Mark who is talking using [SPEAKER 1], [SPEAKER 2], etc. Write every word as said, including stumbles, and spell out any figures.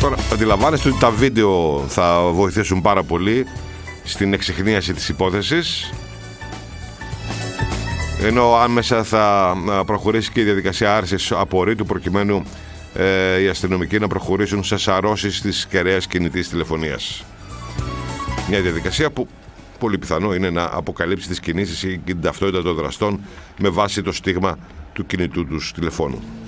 [SPEAKER 1] Τώρα αντιλαμβάνεστε ότι τα βίντεο θα βοηθήσουν πάρα πολύ στην εξιχνίαση της υπόθεσης, ενώ άμεσα θα προχωρήσει και η διαδικασία άρσης απορρίτου προκειμένου ε, οι αστυνομικοί να προχωρήσουν σε σαρώσεις της κεραίας κινητής τηλεφωνίας. Μια διαδικασία που πολύ πιθανό είναι να αποκαλύψει τις κινήσεις ή την ταυτότητα των δραστών με βάση το στίγμα του κινητού τους τηλεφώνου.